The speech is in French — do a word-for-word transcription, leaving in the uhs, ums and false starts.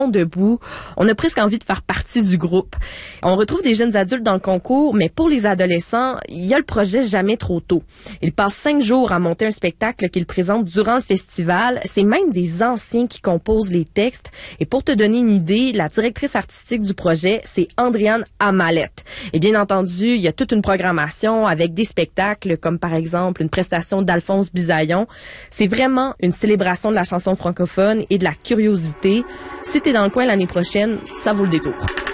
debout. On a presque envie de faire partie du groupe. On retrouve des jeunes adultes dans le concours, mais pour les adolescents, il y a le projet Jamais trop tôt. Ils passent cinq jours à monter un spectacle qu'ils présentent durant le festival. C'est même des anciens qui composent les textes. Et pour te donner une idée, la directrice artistique du projet, c'est Andréane Amalette. Et bien entendu, il y a toute une programmation avec des spectacles, comme par exemple une prestation d'Alphonse Bisaillon. C'est vraiment une célébration de la chanson francophone et de la curiosité. Si t'es dans le coin l'année prochaine, ça vaut le détour.